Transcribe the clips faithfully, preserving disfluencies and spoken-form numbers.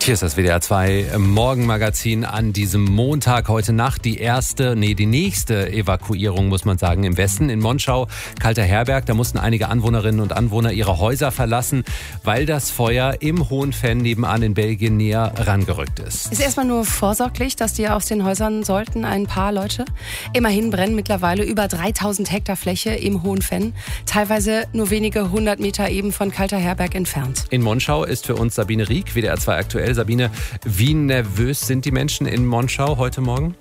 Hier ist das W D R zwei Morgenmagazin an diesem Montag. Heute Nacht die erste, nee, die nächste Evakuierung, muss man sagen, im Westen. In Monschau, Kalter Herberg, da mussten einige Anwohnerinnen und Anwohner ihre Häuser verlassen, weil das Feuer im Hohenfenn nebenan in Belgien näher rangerückt ist. Ist erstmal nur vorsorglich, dass die aus den Häusern sollten, ein paar Leute. Immerhin brennen mittlerweile über dreitausend Hektar Fläche im Hohenfenn, teilweise nur wenige hundert Meter eben von Kalter Herberg entfernt. In Monschau ist für uns Sabine Rieck, W D R zwei aktuell. Sabine, wie nervös sind die Menschen in Monschau heute Morgen?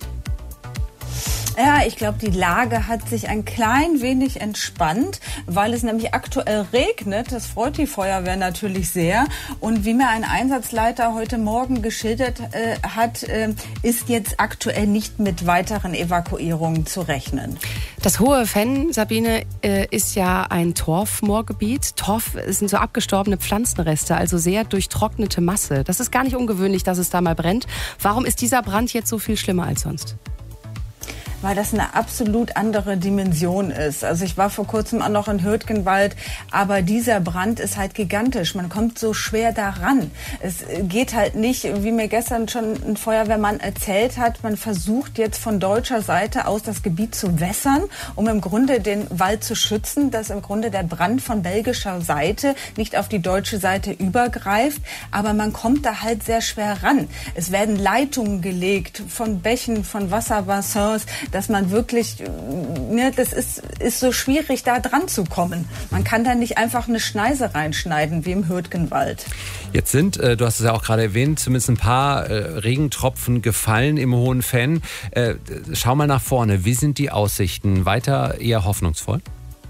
Ja, ich glaube, die Lage hat sich ein klein wenig entspannt, weil es nämlich aktuell regnet. Das freut die Feuerwehr natürlich sehr. Und wie mir ein Einsatzleiter heute Morgen geschildert äh, hat, äh, ist jetzt aktuell nicht mit weiteren Evakuierungen zu rechnen. Das Hohenfenn, Sabine, äh, ist ja ein Torfmoorgebiet. Torf sind so abgestorbene Pflanzenreste, also sehr durchtrocknete Masse. Das ist gar nicht ungewöhnlich, dass es da mal brennt. Warum ist dieser Brand jetzt so viel schlimmer als sonst? Weil das eine absolut andere Dimension ist. Also ich war vor kurzem auch noch in Hürtgenwald, aber dieser Brand ist halt gigantisch. Man kommt so schwer daran. Es geht halt nicht, wie mir gestern schon ein Feuerwehrmann erzählt hat, man versucht jetzt von deutscher Seite aus das Gebiet zu wässern, um im Grunde den Wald zu schützen, dass im Grunde der Brand von belgischer Seite nicht auf die deutsche Seite übergreift. Aber man kommt da halt sehr schwer ran. Es werden Leitungen gelegt von Bächen, von Wasserbassins, dass man wirklich, ne, das ist, ist so schwierig, da dran zu kommen. Man kann da nicht einfach eine Schneise reinschneiden, wie im Hürtgenwald. Jetzt sind, äh, du hast es ja auch gerade erwähnt, zumindest ein paar äh, Regentropfen gefallen im Hohenfenn. Äh, schau mal nach vorne, wie sind die Aussichten? Weiter eher hoffnungsvoll?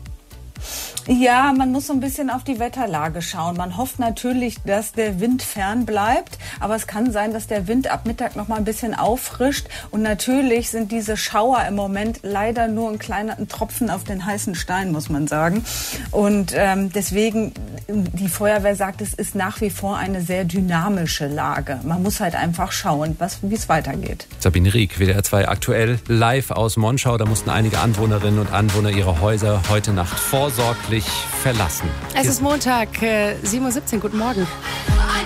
Ja, man muss so ein bisschen auf die Wetterlage schauen. Man hofft natürlich, dass der Wind fern bleibt, aber es kann sein, dass der Wind ab Mittag noch mal ein bisschen auffrischt. Und natürlich sind diese Schauer im Moment leider nur ein kleiner ein Tropfen auf den heißen Stein, muss man sagen. Und ähm, deswegen, die Feuerwehr sagt, es ist nach wie vor eine sehr dynamische Lage. Man muss halt einfach schauen, was, wie es weitergeht. Sabine Rieck, W D R zwei aktuell live aus Monschau. Da mussten einige Anwohnerinnen und Anwohner ihre Häuser heute Nacht vorsorglich verlassen. Es ist Montag, äh, sieben Uhr siebzehn. Guten Morgen.